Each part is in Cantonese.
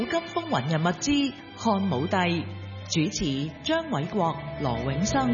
古今風雲人物之漢武帝，主持張偉國、羅永生。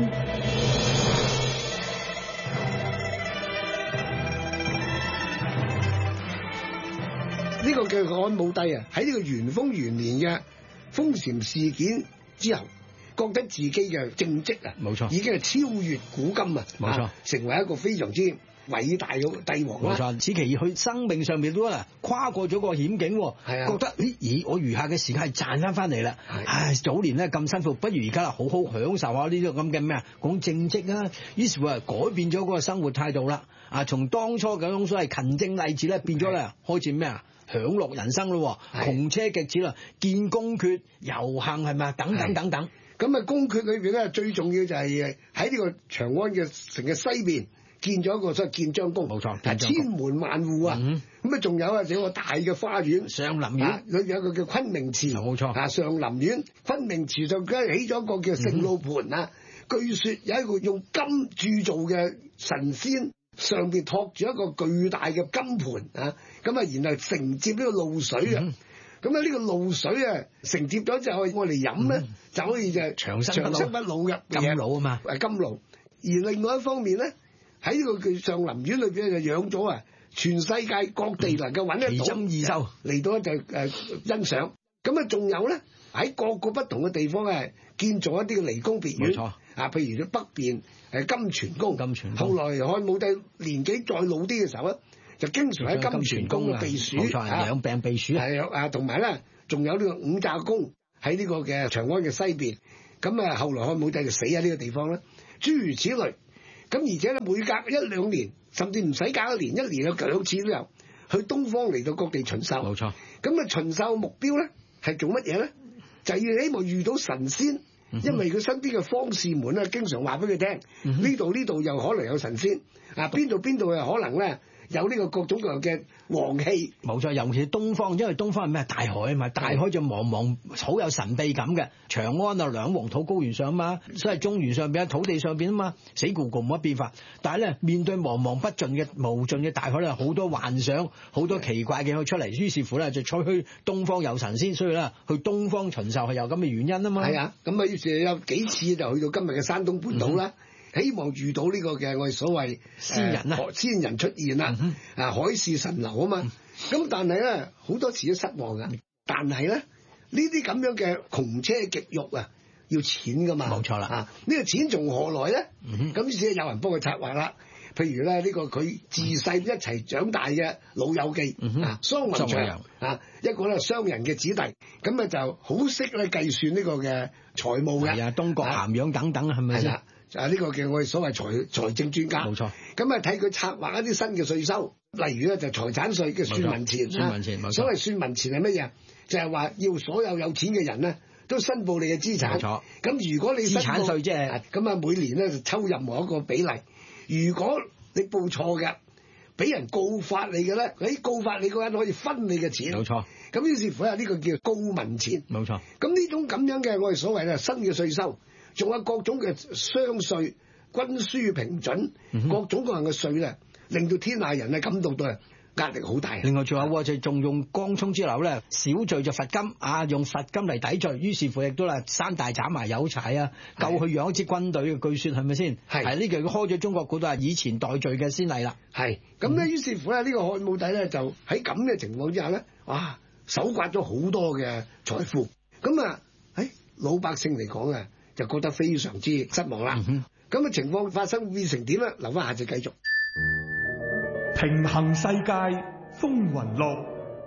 呢個嘅漢武帝啊，喺呢個元豐元年嘅封禪事件之後，覺得自己嘅政績啊， 冇錯， 已經係超越古今啊， 冇錯， 成為一個非常之偉大嘅帝王啦。 冇錯，此其佢生命上面都跨過咗個險境， 係啊， 覺得咦，我餘下嘅時間係賺翻嚟啦。唉，早年咧咁辛苦，不如而家好好享受下呢啲咁嘅咩啊，講政績啊。於是乎改變咗嗰個生活態度啦。啊，從當初嗰種所謂勤政勵志咧，變咗咧開始咩啊？享樂人生咯，窮奢極侈啦，見公缺遊行係咪等等等等。 咁啊，公缺裏邊咧最重要就係喺呢個長安嘅城嘅西邊建咗一個所謂建章宮， 冇錯， 千門萬戶啊。咁啊，仲有啊，有個大嘅花園， 上林苑， 裏邊有一個叫昆明池， 冇錯。 啊，上林苑昆明池上梗係起咗一個叫聖路盤啊。據說有一個用金鑄造嘅神仙，上邊托住一個巨大嘅金盤啊，咁啊，然後承接呢個露水啊，咁啊呢個露水啊承接咗之後，我哋飲咧就可以就長生不老嘅金露啊嘛， 係金露。而另外一方面咧，喺呢個叫上林苑裏邊就養咗啊，全世界各地能夠揾得到奇珍異獸嚟到就欣賞。咁啊，仲有咧喺各個不同嘅地方啊，建造一啲嘅離宮別院，啊，譬如北邊金泉宮，後來漢武帝年紀再老啲嘅時候咧，就經常喺金泉宮避暑， 養病避暑係啊，同埋咧仲有呢個五詐宮喺呢個嘅長安嘅西邊。咁啊，後來漢武帝就死喺呢個地方啦。諸如此類。咁而且咧，每隔一兩年，甚至唔使隔一年，一年有2次都有去東方嚟到各地巡狩。 冇錯。 咁啊，巡狩目標咧係做乜嘢咧？就係要希望遇到神仙，因為佢身邊嘅方士們咧，經常話俾佢聽，呢度又可能有神仙，啊邊度又可能咧有呢個各種各樣嘅王氣。 冇錯，尤其是東方，因為東方係咩？大海啊嘛，大海就茫茫，好有神秘感嘅。長安啊，兩黃土高原上嘛，所謂中原上邊土地上邊啊嘛，死咕咕冇乜變化。但係咧，面對茫茫不盡嘅無盡嘅大海咧，好多幻想，好多奇怪嘅嘢出嚟。於是乎咧，就吹噓東方有神仙，所以咧去東方巡狩係有咁嘅原因啊嘛。 係啊，咁啊，於是有幾次就去到今日嘅山東半島啦。希望遇到呢個嘅我哋所謂仙人啊， 仙人出現啦，啊海市蜃樓啊嘛。咁但係咧好多時都失望噶。但係咧呢啲咁樣嘅窮奢極欲啊，要錢噶嘛。 冇錯啦。 啊呢個錢從何來咧？咁先有人幫佢策劃啦。譬如咧呢個佢自細一齊長大嘅老友記啊，桑弘祥啊，一個咧商人嘅子弟，咁啊就好識咧計算呢個嘅財務嘅。 係啊，東郭涵養等等係咪先？ 就係呢個嘅我哋所謂財政專家， 冇錯。 咁啊睇佢策劃一啲新嘅稅收，例如咧就財產稅嘅算民錢。 算民錢，冇錯。 所謂算民錢係乜嘢？就係話要所有有錢嘅人咧都申報你嘅資產。 冇錯。 咁如果你資產稅即係咁啊，每年咧就抽任何一個比例。如果你報錯嘅，俾人告發你嘅咧，喺告發你嗰人可以分你嘅錢。 冇錯。 咁於是乎呢個叫高民錢。 冇錯。 咁呢種咁樣嘅我哋所謂咧新嘅稅收。仲有各種嘅商稅、均輸平準，各種各樣嘅稅咧，令到天下人咧感到到壓力好大。 另外仲有就仲用江涌之流咧，小罪就罰金啊，用罰金嚟抵罪，於是乎亦都山大斬埋有柴啊，夠去養一支軍隊嘅，據說係咪先？係呢個開咗中國古代以前代罪嘅先例啦。 係咁咧，於是乎咧，呢個漢武帝咧就喺咁嘅情況之下咧，哇，搜刮咗好多嘅財富。咁啊，老百姓嚟講啊，就覺得非常之失望啦。咁嘅情況發生變成點咧？留翻下次繼續。 平衡世界風雲錄。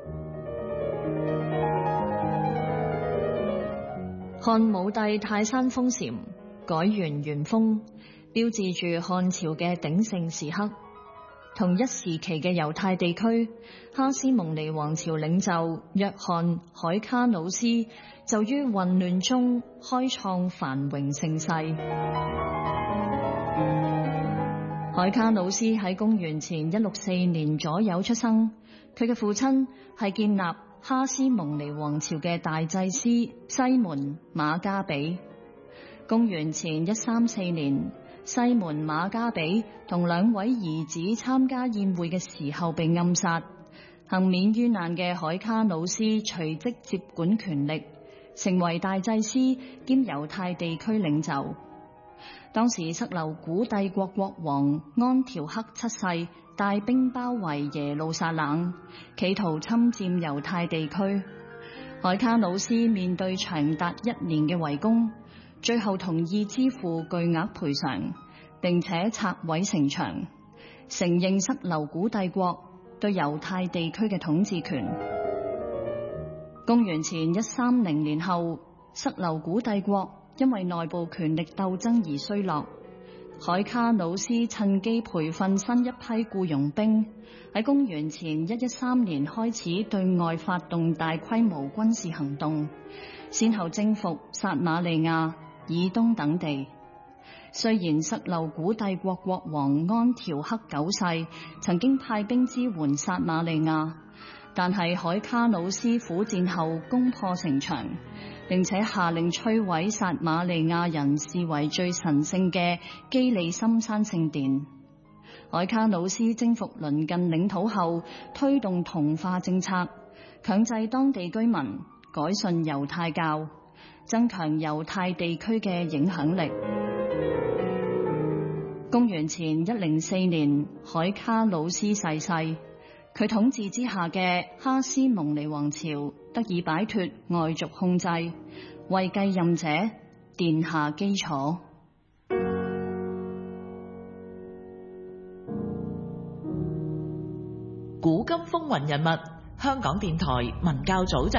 漢武帝泰山封禪，改元元豐，標誌住漢朝嘅鼎盛時刻。同一時期嘅猶太地區，哈斯蒙尼王朝領袖約翰海卡努斯就於混亂中開創繁榮盛世。海卡努斯喺公元前164年左右出生，佢嘅父親係建立哈斯蒙尼王朝嘅大祭司西門馬加比。公元前134年，西門馬加比同2位兒子參加宴會嘅時候被暗殺。 幸免於難嘅海卡魯斯隨即接管權力，成為大祭司兼猶太地區領袖。當時塞琉古帝國國王安條克七世帶兵包圍耶路撒冷，企圖侵佔猶太地區。海卡魯斯面對長達1年嘅圍攻，最後同意支付巨額賠償，並且拆毀城牆，承認塞琉古帝國對猶太地區嘅統治權。公元前130年後，塞琉古帝國因為內部權力鬥爭而衰落。海卡魯斯趁機培訓新一批僱傭兵，喺公元前113年開始對外發動大規模軍事行動，先後征服撒瑪利亞、以東等地。雖然塞琉古帝國國王安條克9世曾經派兵支援撒瑪利亞，但係海卡魯斯苦戰後攻破城牆，並且下令摧毀撒瑪利亞人視為最神聖嘅基利心山聖殿。海卡魯斯征服鄰近領土後，推動同化政策，強制當地居民改信猶太教，增強猶太地區嘅影響力。公元前104年，海卡魯斯逝世，佢統治之下嘅哈斯蒙尼王朝得以擺脫外族控制，為繼任者奠下基礎。 古今風雲人物，香港電台文教組製